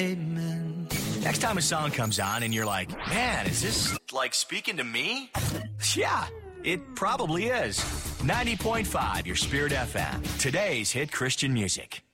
Amen. Next time a song comes on and you're like, man, is this like speaking to me? Yeah, it probably is. 90.5, your Spirit FM. Today's hit Christian music.